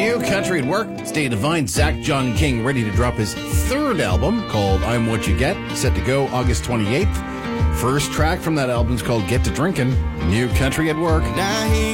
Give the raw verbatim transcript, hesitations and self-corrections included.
New Country at Work. Stay divine. Zach John King ready to drop his third album called I'm What You Get. Set to go August twenty-eighth. First track from that album is called Get to Drinkin'. New Country at Work. Now he